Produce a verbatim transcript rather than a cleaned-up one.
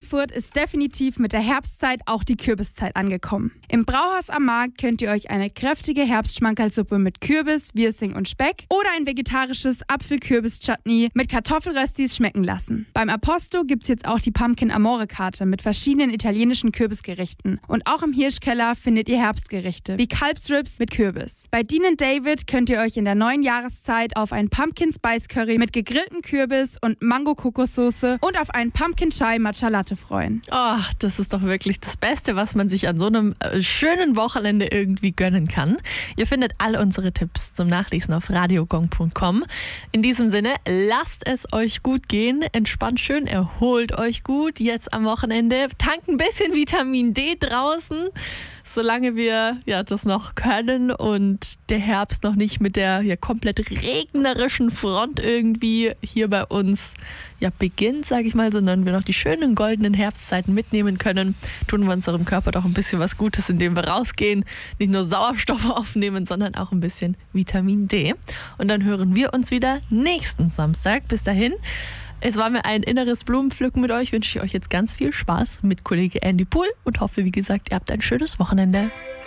Frankfurt ist definitiv mit der Herbstzeit auch die Kürbiszeit angekommen. Im Brauhaus am Markt könnt ihr euch eine kräftige Herbstschmankerlsuppe mit Kürbis, Wirsing und Speck oder ein vegetarisches Apfel-Kürbis-Chutney mit Kartoffelröstis schmecken lassen. Beim Aposto gibt's jetzt auch die Pumpkin-Amore-Karte mit verschiedenen italienischen Kürbisgerichten. Und auch im Hirschkeller findet ihr Herbstgerichte wie Kalbsrips mit Kürbis. Bei Dean and David könnt ihr euch in der neuen Jahreszeit auf ein Pumpkin Spice Curry mit gegrillten Kürbis und Mango-Kokossoße und auf einen Pumpkin Chai Matcha Latte freuen. Oh, das ist doch wirklich das Beste, was man sich an so einem äh, schönen Wochenende irgendwie gönnen kann. Ihr findet all unsere Tipps zum Nachlesen auf radiogong punkt com. In diesem Sinne, lasst es euch gut gehen, entspannt schön, erholt euch gut jetzt am Wochenende, tankt ein bisschen Vitamin D draußen, solange wir ja das noch können und der Herbst noch nicht mit der ja komplett regnerischen Front irgendwie hier bei uns ja beginnt, sage ich mal, sondern wir noch die schönen goldenen Herbstzeiten mitnehmen können, tun wir unserem Körper doch ein bisschen was Gutes, indem wir rausgehen, nicht nur Sauerstoff aufnehmen, sondern auch ein bisschen Vitamin D. Und dann hören wir uns wieder nächsten Samstag. Bis dahin, es war mir ein inneres Blumenpflücken mit euch. Wünsche ich euch jetzt ganz viel Spaß mit Kollege Andy Pool und hoffe, wie gesagt, ihr habt ein schönes Wochenende.